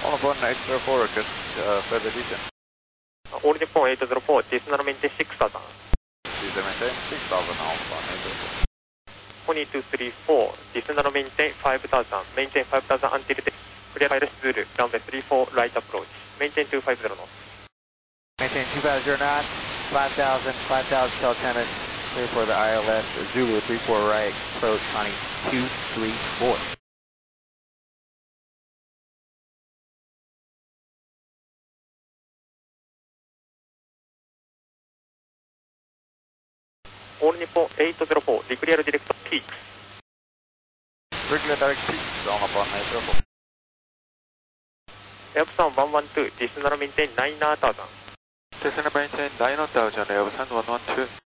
All aboard 804, request further descent. All Nippon 804, descend and maintain 6,000. Descend and maintain 6,000, all aboard 804. 4234, descend and maintain 5,000. Maintain 5,000 until the clear by Zulu, runway 34, right approach. Maintain 250 knots. Maintain 250 knots, 5,000, 5,000 tell tennis, clear for the ILS, Zulu 34 right, approach Connie 234. All Nippon 804, declare direct peaks. Regular direct peaks, all aboard 804. Epson 112, descend and maintain 9,000. Descend and maintain 9,000, Airbus 112.